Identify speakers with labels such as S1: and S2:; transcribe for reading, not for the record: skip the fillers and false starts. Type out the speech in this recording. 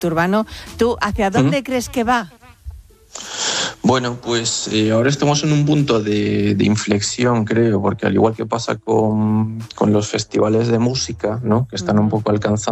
S1: Urbano. ¿Tú hacia dónde crees que va?
S2: Bueno, pues ahora estamos en un punto de inflexión, creo, porque al igual que pasa con los festivales de música, ¿no?, que están un poco alcanzando